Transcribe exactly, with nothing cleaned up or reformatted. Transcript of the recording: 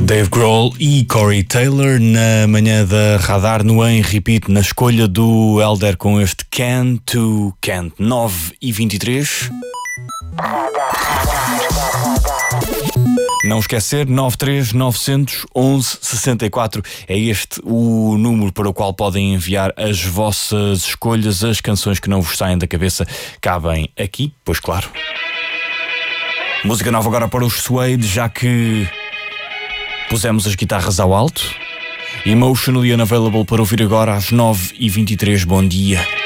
Dave Grohl e Corey Taylor na manhã da Radar, no Em Repeat, na escolha do Helder com este Can to Can't. Nove e vinte e três. Não esquecer, nove três nove zero zero um um seis quatro é este o número para o qual podem enviar as vossas escolhas. As canções que não vos saem da cabeça cabem aqui, pois claro. Música nova agora para os Suede, já que pusemos as guitarras ao alto. Emotionally Unavailable para ouvir agora às nove e vinte e três. Bom dia.